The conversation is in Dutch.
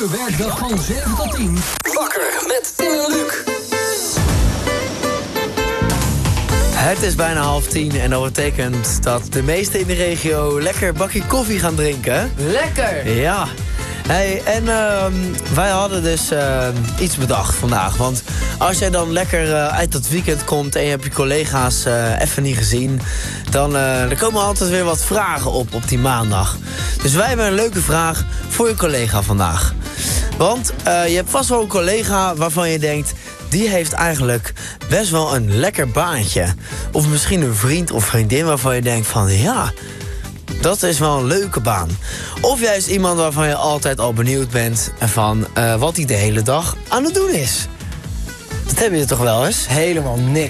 Elke werkdag van 7 tot 10. Wakker met Tim en Luc. Het is bijna 9:30 en dat betekent dat de meesten in de regio lekker bakje koffie gaan drinken. Lekker! Ja. Hey, en wij hadden dus iets bedacht vandaag. Want als jij dan lekker uit dat weekend komt en je hebt je collega's even niet gezien, dan er komen altijd weer wat vragen op die maandag. Dus wij hebben een leuke vraag voor je collega vandaag. Want je hebt vast wel een collega waarvan je denkt, die heeft eigenlijk best wel een lekker baantje. Of misschien een vriend of vriendin waarvan je denkt van ja, dat is wel een leuke baan. Of juist iemand waarvan je altijd al benieuwd bent van wat hij de hele dag aan het doen is. Dat heb je toch wel eens? Helemaal niks.